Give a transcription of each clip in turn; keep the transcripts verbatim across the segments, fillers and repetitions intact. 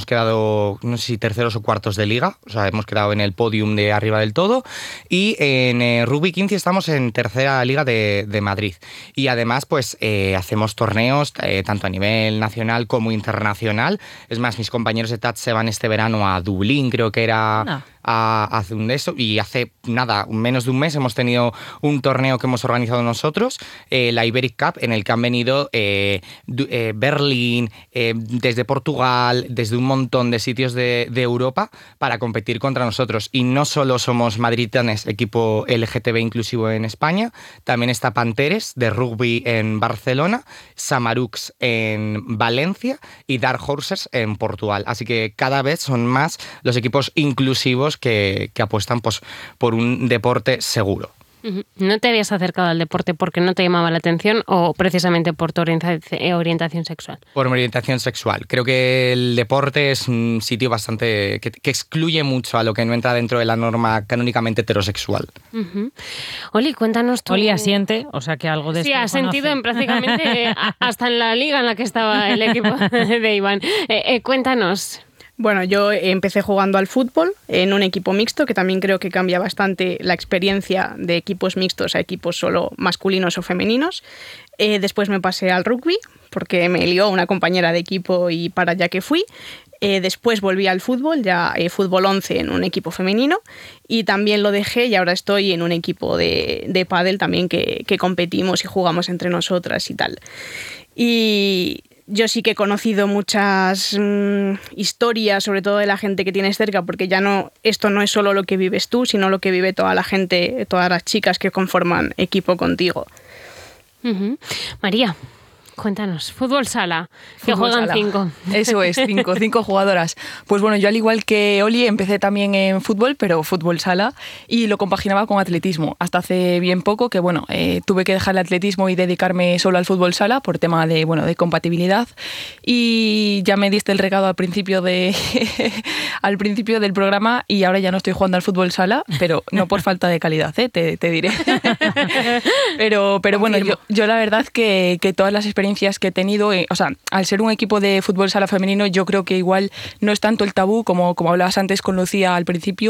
quedado, no sé si terceros o cuartos de liga, o sea, hemos quedado en el podium de arriba del todo, y en eh, rugby quince estamos en tercera liga de, de Madrid. Y además, pues, eh, hacemos torneos, eh, tanto a nivel nacional como internacional. Es más, mis compañeros de T A T se van este verano a Dublín, creo que era... No. A, a hacer un de eso, y hace nada, menos de un mes hemos tenido un torneo que hemos organizado nosotros, eh, la Iberic Cup, en el que han venido eh, eh, Berlín, eh, desde Portugal, desde un montón de sitios de, de Europa para competir contra nosotros. Y no solo somos madridanes, equipo L G T B inclusivo en España, también está Panteres de rugby en Barcelona, Samarux en Valencia y Dark Horses en Portugal. Así que cada vez son más los equipos inclusivos Que, que apuestan pues, por un deporte seguro. ¿No te habías acercado al deporte porque no te llamaba la atención o precisamente por tu orientación sexual? Por mi orientación sexual. Creo que el deporte es un sitio bastante que, que excluye mucho a lo que no entra dentro de la norma canónicamente heterosexual. Uh-huh. Oli, cuéntanos tú. Oli asiente, o sea que algo de sí, esto ha sentido en prácticamente hasta en la liga en la que estaba el equipo de Iván. Eh, eh, cuéntanos. Bueno, yo empecé jugando al fútbol en un equipo mixto, que también creo que cambia bastante la experiencia de equipos mixtos a equipos solo masculinos o femeninos. Eh, después me pasé al rugby, porque me lió una compañera de equipo y para allá que fui. Eh, después volví al fútbol, ya eh, fútbol once en un equipo femenino, y también lo dejé y ahora estoy en un equipo de, de pádel también que, que competimos y jugamos entre nosotras y tal. Y... yo sí que he conocido muchas mmm, historias, sobre todo de la gente que tienes cerca, porque ya no, esto no es solo lo que vives tú, sino lo que vive toda la gente, todas las chicas que conforman equipo contigo. Uh-huh. María, cuéntanos, fútbol sala, que fútbol juegan sala. cinco. Eso es, cinco, cinco jugadoras. Pues bueno, yo al igual que Oli empecé también en fútbol, pero fútbol sala, y lo compaginaba con atletismo. Hasta hace bien poco que bueno, eh, tuve que dejar el atletismo y dedicarme solo al fútbol sala por tema de, bueno, de compatibilidad. Y ya me diste el regalo al principio, de al principio del programa y ahora ya no estoy jugando al fútbol sala, pero no por falta de calidad, ¿eh? te, te diré. pero, pero bueno, yo, yo la verdad que, que todas las experiencias que he tenido, eh, o sea, al ser un equipo de fútbol sala femenino, yo creo que igual no es tanto el tabú, como, como hablabas antes con Lucía al principio,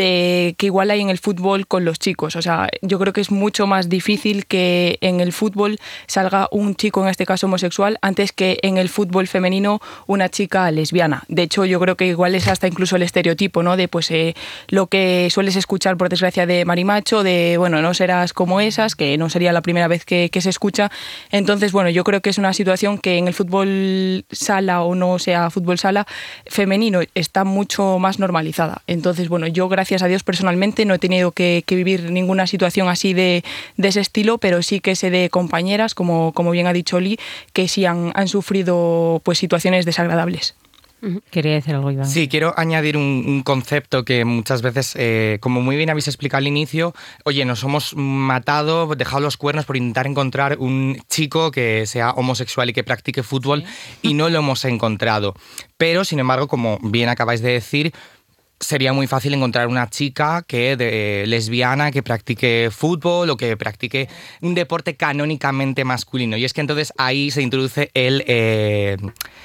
de que igual hay en el fútbol con los chicos. O sea, yo creo que es mucho más difícil que en el fútbol salga un chico, en este caso homosexual, antes que en el fútbol femenino una chica lesbiana. De hecho, yo creo que igual es hasta incluso el estereotipo, ¿no? De pues eh, lo que sueles escuchar, por desgracia, de marimacho, de, bueno, no serás como esas, que no sería la primera vez que, que se escucha. Entonces, bueno, yo creo que es una situación que en el fútbol sala o no sea fútbol sala femenino está mucho más normalizada. Entonces, bueno, yo gracias a Dios personalmente no he tenido que, que vivir ninguna situación así de, de ese estilo, pero sí que sé de compañeras, como, como bien ha dicho Oli, que sí han, han sufrido pues situaciones desagradables. Quería decir algo, Iván. Sí, quiero añadir un, un concepto que muchas veces, eh, como muy bien habéis explicado al inicio, oye, nos hemos matado, dejado los cuernos por intentar encontrar un chico que sea homosexual y que practique fútbol, sí. Y no lo hemos encontrado. Pero, sin embargo, como bien acabáis de decir, sería muy fácil encontrar una chica que de, eh, lesbiana que practique fútbol o que practique un deporte canónicamente masculino. Y es que entonces ahí se introduce el... Eh,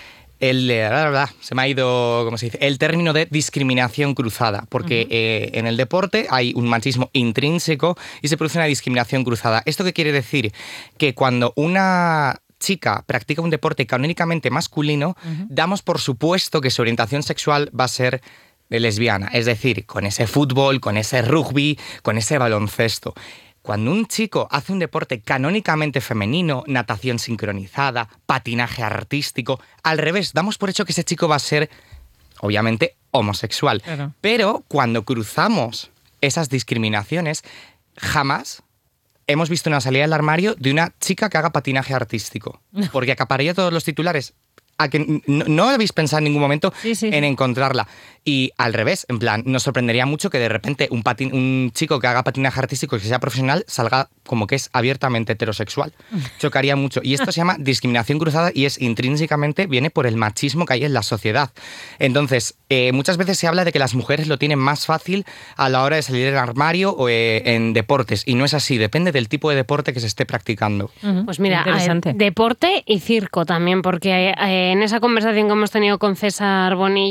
El, se me ha ido, ¿cómo se dice? El término de discriminación cruzada, porque uh-huh. eh, en el deporte hay un machismo intrínseco y se produce una discriminación cruzada. ¿Esto qué quiere decir? Que cuando una chica practica un deporte canónicamente masculino, uh-huh. damos por supuesto que su orientación sexual va a ser lesbiana, es decir, con ese fútbol, con ese rugby, con ese baloncesto. Cuando un chico hace un deporte canónicamente femenino, natación sincronizada, patinaje artístico, al revés, damos por hecho que ese chico va a ser, obviamente, homosexual. Claro. Pero cuando cruzamos esas discriminaciones, jamás hemos visto una salida del armario de una chica que haga patinaje artístico, porque acapararía todos los titulares. A que no, no habéis pensado en ningún momento sí, sí, en sí. encontrarla. Y al revés, en plan, nos sorprendería mucho que de repente un, patin, un chico que haga patinaje artístico y que sea profesional salga como que es abiertamente heterosexual. Chocaría mucho. Y esto se llama discriminación cruzada y es intrínsecamente, viene por el machismo que hay en la sociedad. Entonces, eh, muchas veces se habla de que las mujeres lo tienen más fácil a la hora de salir del armario o eh, en deportes. Y no es así, depende del tipo de deporte que se esté practicando. Uh-huh. Pues mira, eh, deporte y circo también, porque eh, en esa conversación que hemos tenido con César Bonilla,